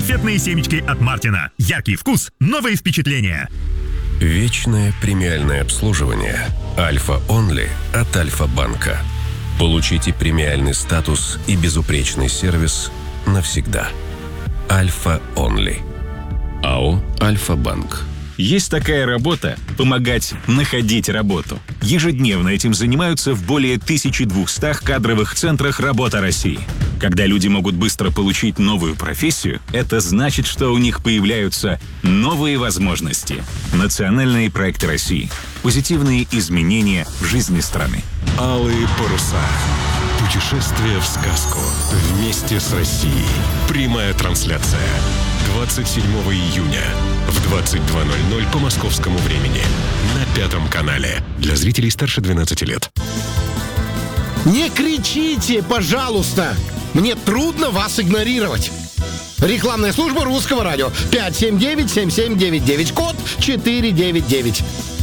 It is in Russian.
Конфетные семечки от Мартина. Яркий вкус, новые впечатления. Вечное премиальное обслуживание Альфа Онли от Альфа-банка. Получите премиальный статус и безупречный сервис навсегда. Альфа Онли. АО «Альфа-банк». Есть такая работа – помогать находить работу. Ежедневно этим занимаются в более 1200 кадровых центрах «Работа России». Когда люди могут быстро получить новую профессию, это значит, что у них появляются новые возможности. Национальные проекты России. Позитивные изменения в жизни страны. Алые паруса. Путешествие в сказку. Вместе с Россией. Прямая трансляция. 27 июня в 22:00 по московскому времени на Пятом канале. Для зрителей старше 12 лет. Не кричите, пожалуйста! Мне трудно вас игнорировать. Рекламная служба Русского радио. 579-7799, код 499.